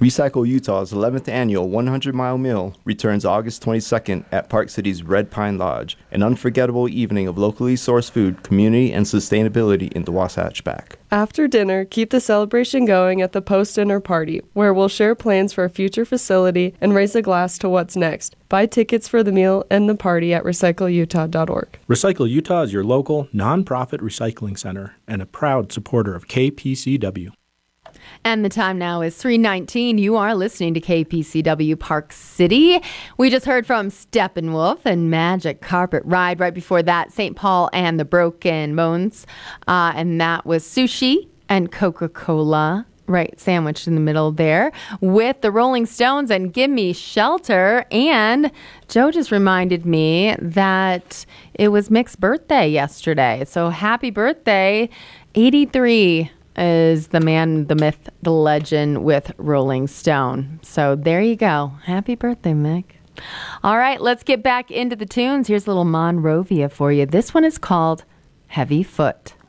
Recycle Utah's 11th annual 100-mile meal returns August 22nd at Park City's Red Pine Lodge, an unforgettable evening of locally sourced food, community, and sustainability in the Wasatch Back. After dinner, keep the celebration going at the post-dinner party, where we'll share plans for a future facility and raise a glass to what's next. Buy tickets for the meal and the party at recycleutah.org. Recycle Utah is your local, nonprofit recycling center and a proud supporter of KPCW. And the time now is 3:19. You are listening to KPCW Park City. We just heard from Steppenwolf and Magic Carpet Ride. Right before that, St. Paul and the Broken Bones. And that was Sushi and Coca-Cola. Right, sandwiched in the middle there with the Rolling Stones and Gimme Shelter. And Joe just reminded me that it was Mick's birthday yesterday. So happy birthday. 83 is the man, the myth, the legend with Rolling Stone. So there you go. Happy birthday, Mick. All right, let's get back into the tunes. Here's a little Monrovia for you. This one is called Heavy Foot.